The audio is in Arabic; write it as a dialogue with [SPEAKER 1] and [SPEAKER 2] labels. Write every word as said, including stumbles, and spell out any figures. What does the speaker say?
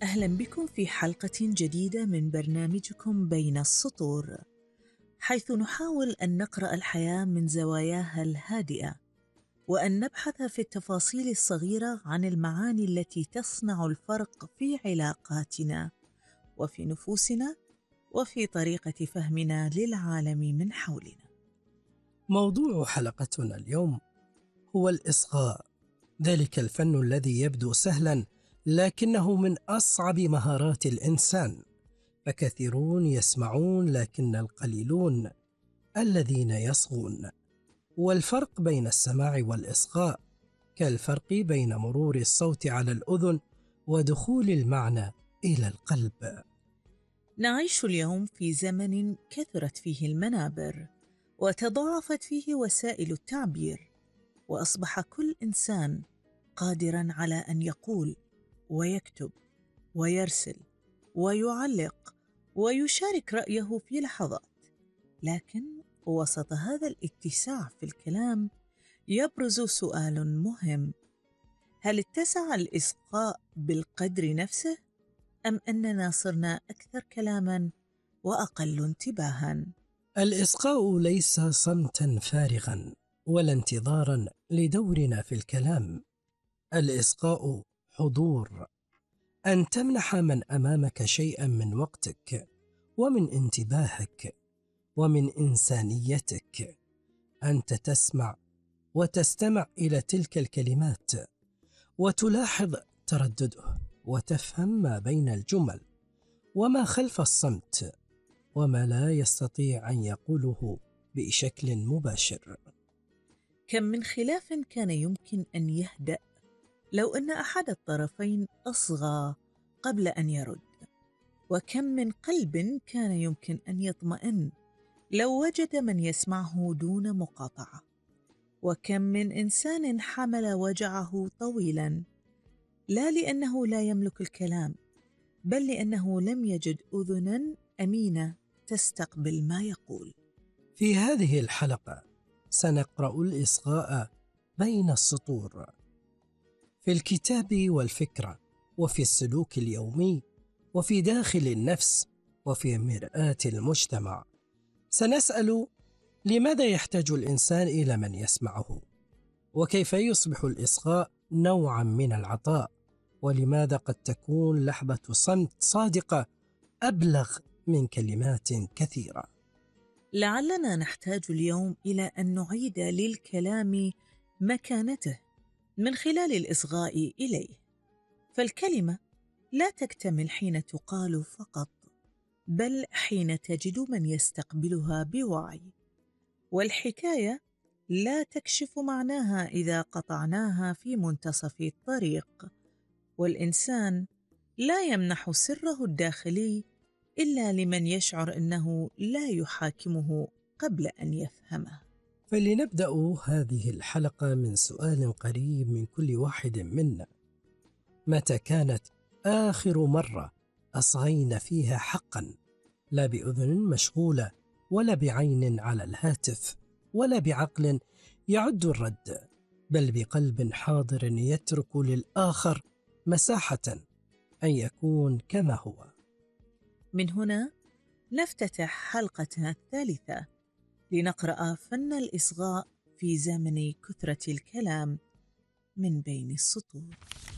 [SPEAKER 1] أهلا بكم في حلقة جديدة من برنامجكم بين السطور، حيث نحاول أن نقرأ الحياة من زواياها الهادئة، وأن نبحث في التفاصيل الصغيرة عن المعاني التي تصنع الفرق في علاقاتنا وفي نفوسنا وفي طريقة فهمنا للعالم من حولنا.
[SPEAKER 2] موضوع حلقتنا اليوم هو الإصغاء، ذلك الفن الذي يبدو سهلا لكنه من أصعب مهارات الإنسان، فكثيرون يسمعون لكن القليلون الذين يصغون. والفرق بين السماع والإصغاء كالفرق بين مرور الصوت على الأذن ودخول المعنى إلى القلب.
[SPEAKER 1] نعيش اليوم في زمن كثرت فيه المنابر وتضاعفت فيه وسائل التعبير، وأصبح كل إنسان قادراً على أن يقول ويكتب ويرسل ويعلق ويشارك رأيه في لحظات. لكن وسط هذا الاتساع في الكلام يبرز سؤال مهم: هل اتسع الإصغاء بالقدر نفسه، أم أننا صرنا أكثر كلاماً وأقل انتباهاً؟
[SPEAKER 2] الإصغاء ليس صمتا فارغا ولا انتظارا لدورنا في الكلام. الإصغاء حضور، أن تمنح من أمامك شيئا من وقتك ومن انتباهك ومن إنسانيتك. أنت تسمع وتستمع إلى تلك الكلمات وتلاحظ تردده وتفهم ما بين الجمل وما خلف الصمت وما لا يستطيع أن يقوله بشكل مباشر.
[SPEAKER 1] كم من خلاف كان يمكن أن يهدأ لو أن أحد الطرفين أصغى قبل أن يرد، وكم من قلب كان يمكن أن يطمئن لو وجد من يسمعه دون مقاطعة، وكم من إنسان حمل وجعه طويلا لا لأنه لا يملك الكلام، بل لأنه لم يجد أذنا أمينة تستقبل ما يقول.
[SPEAKER 2] في هذه الحلقة سنقرأ الإصغاء بين السطور، في الكتاب والفكرة، وفي السلوك اليومي، وفي داخل النفس، وفي مرآة المجتمع. سنسأل: لماذا يحتاج الإنسان إلى من يسمعه؟ وكيف يصبح الإصغاء نوعا من العطاء؟ ولماذا قد تكون لحظة صمت صادقة أبلغ من كلمات كثيرة؟
[SPEAKER 1] لعلنا نحتاج اليوم إلى أن نعيد للكلام مكانته من خلال الإصغاء إليه، فالكلمة لا تكتمل حين تقال فقط، بل حين تجد من يستقبلها بوعي، والحكاية لا تكشف معناها إذا قطعناها في منتصف الطريق، والإنسان لا يمنح سره الداخلي إلا لمن يشعر أنه لا يحاكمه قبل أن يفهمه.
[SPEAKER 2] فلنبدأ هذه الحلقة من سؤال قريب من كل واحد منا: متى كانت آخر مرة أصغينا فيها حقا، لا بأذن مشغولة ولا بعين على الهاتف ولا بعقل يعد الرد، بل بقلب حاضر يترك للآخر مساحة أن يكون كما هو؟
[SPEAKER 1] من هنا نفتتح حلقتنا الثالثة لنقرأ فن الإصغاء في زمن كثرة الكلام من بين السطور.